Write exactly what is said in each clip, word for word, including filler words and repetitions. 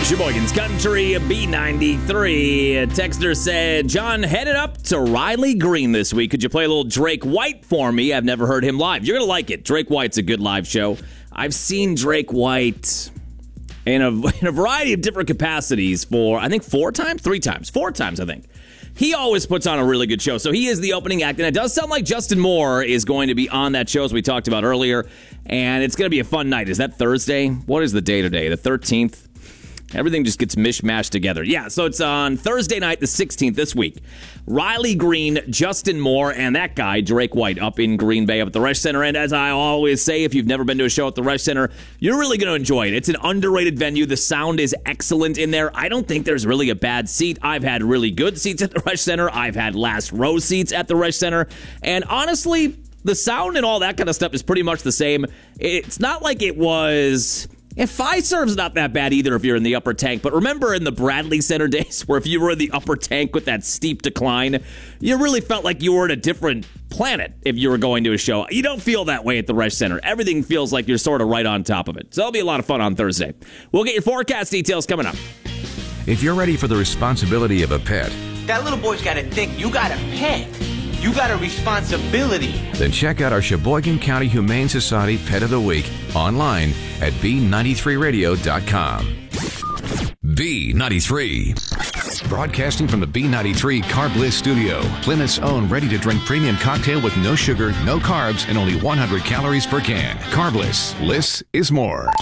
Sheboygan's Country, B ninety-three. A texter said, John, headed up to Riley Green this week. Could you play a little Drake White for me? I've never heard him live. You're going to like it. Drake White's a good live show. I've seen Drake White in a, in a variety of different capacities for, I think, four times? Three times. Four times, I think. He always puts on a really good show. So he is the opening act. And it does sound like Justin Moore is going to be on that show, as we talked about earlier. And it's going to be a fun night. Is that Thursday? What is the day today? The thirteenth? Everything just gets mishmashed together. Yeah, so it's on Thursday night, the sixteenth, this week. Riley Green, Justin Moore, and that guy, Drake White, up in Green Bay, up at the Resch Center. And as I always say, if you've never been to a show at the Resch Center, you're really going to enjoy it. It's an underrated venue. The sound is excellent in there. I don't think there's really a bad seat. I've had really good seats at the Resch Center. I've had last row seats at the Resch Center. And honestly, the sound and all that kind of stuff is pretty much the same. It's not like it was... And Fiserv's not that bad either if you're in the upper tank. But remember in the Bradley Center days where if you were in the upper tank with that steep decline, you really felt like you were in a different planet if you were going to a show. You don't feel that way at the Resch Center. Everything feels like you're sort of right on top of it. So it'll be a lot of fun on Thursday. We'll get your forecast details coming up. If you're ready for the responsibility of a pet, that little boy's got to think you got a pet. You got a responsibility. Then check out our Sheboygan County Humane Society Pet of the Week online at B ninety-three radio dot com. B ninety-three. Broadcasting from the B ninety-three Carb Bliss Studio, Plymouth's own ready-to-drink premium cocktail with no sugar, no carbs, and only one hundred calories per can. Carb Bliss. Bliss is more.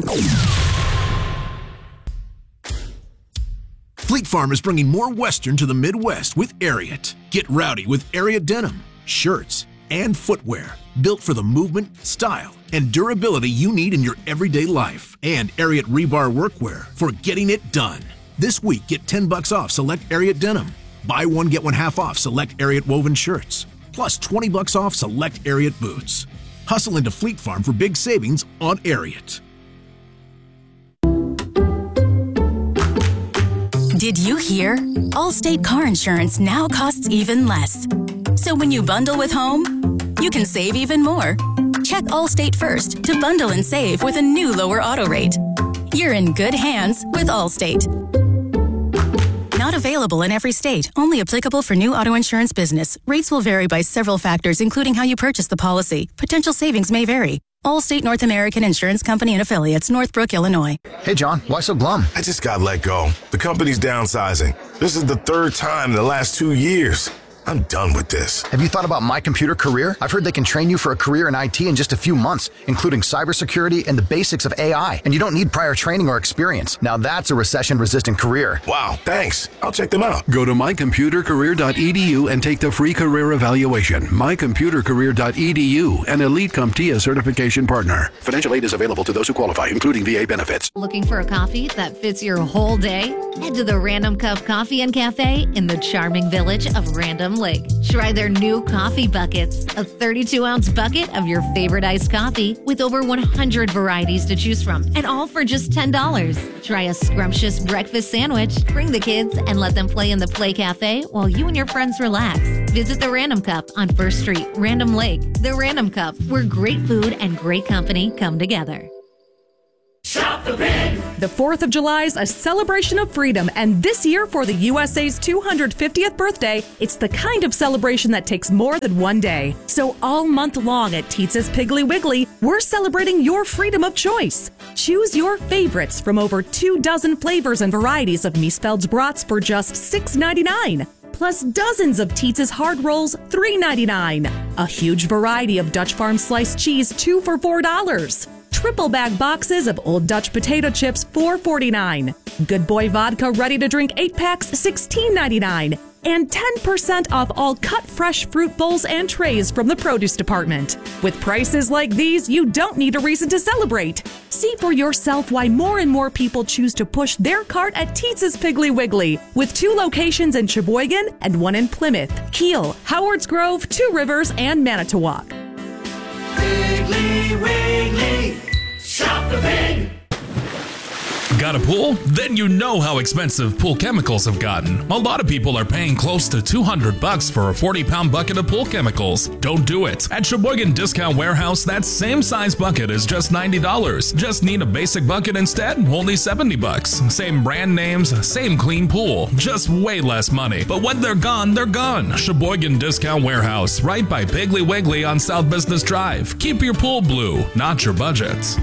Fleet Farm is bringing more Western to the Midwest with Ariat. Get rowdy with Ariat denim, shirts, and footwear built for the movement, style, and durability you need in your everyday life. And Ariat rebar workwear for getting it done. This week, get ten bucks off select Ariat denim. Buy one, get one half off select Ariat woven shirts. Plus twenty bucks off select Ariat boots. Hustle into Fleet Farm for big savings on Ariat. Did you hear? Allstate car insurance now costs even less. So when you bundle with home, you can save even more. Check Allstate first to bundle and save with a new lower auto rate. You're in good hands with Allstate. Not available in every state. Only applicable for new auto insurance business. Rates will vary by several factors, including how you purchase the policy. Potential savings may vary. Allstate North American Insurance Company and Affiliates, Northbrook, Illinois. Hey, John, why so glum? I just got let go. The company's downsizing. This is the third time in the last two years. I'm done with this. Have you thought about My Computer Career? I've heard they can train you for a career in I T in just a few months, including cybersecurity and the basics of A I. And you don't need prior training or experience. Now that's a recession-resistant career. Wow, thanks. I'll check them out. Go to my computer career dot e d u and take the free career evaluation. my computer career dot e d u, an Elite CompTIA certification partner. Financial aid is available to those who qualify, including V A benefits. Looking for a coffee that fits your whole day? Head to the Random Cup Coffee and Cafe in the charming village of Random Lake. Try their new coffee buckets, a thirty-two ounce bucket of your favorite iced coffee with over one hundred varieties to choose from, and all for just ten dollars. Try a scrumptious breakfast sandwich, bring the kids, and let them play in the Play Cafe while you and your friends relax. Visit the Random Cup on First Street, Random Lake. The Random Cup, where great food and great company come together. Shop the Pig! The fourth of July is a celebration of freedom, and this year for the U S A's two hundred fiftieth birthday, it's the kind of celebration that takes more than one day. So all month long at Teetz's Piggly Wiggly, we're celebrating your freedom of choice. Choose your favorites from over two dozen flavors and varieties of Miesfeld's brats for just six ninety-nine. Plus dozens of Teetz's hard rolls, three ninety-nine. A huge variety of Dutch Farm sliced cheese, two for four dollars. Triple bag boxes of Old Dutch potato chips, four forty-nine. Good Boy vodka ready-to-drink eight packs, sixteen ninety-nine. And ten percent off all cut fresh fruit bowls and trays from the produce department. With prices like these, you don't need a reason to celebrate. See for yourself why more and more people choose to push their cart at Teetz's Piggly Wiggly, with two locations in Sheboygan and one in Plymouth, Kiel, Howards Grove, Two Rivers, and Manitowoc. Piggly Wiggly, shop the pig. Got a pool? Then you know how expensive pool chemicals have gotten. A lot of people are paying close to two hundred bucks for a forty pound bucket of pool chemicals. Don't do it. At Sheboygan Discount Warehouse, that same size bucket is just ninety dollars. Just need a basic bucket instead? Only seventy bucks. Same brand names, same clean pool. Just way less money. But when they're gone, they're gone. Sheboygan Discount Warehouse, right by Piggly Wiggly on South Business Drive. Keep your pool blue, not your budget.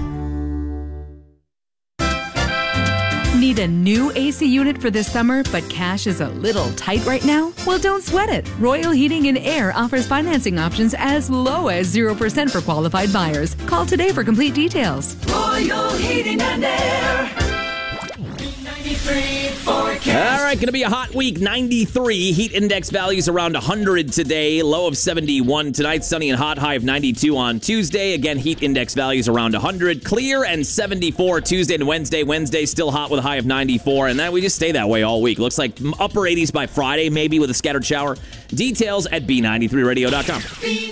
Need a new A C unit for this summer, but cash is a little tight right now? Well, don't sweat it. Royal Heating and Air offers financing options as low as zero percent for qualified buyers. Call today for complete details. Royal Heating and Air. All right, going to be a hot week. ninety-three. Heat index values around one hundred today. Low of seventy-one tonight. Sunny and hot. High of ninety-two on Tuesday. Again, heat index values around one hundred. Clear and seventy-four Tuesday and Wednesday. Wednesday still hot with a high of ninety-four. And then we just stay that way all week. Looks like upper eighties by Friday, maybe with a scattered shower. Details at B ninety-three radio dot com.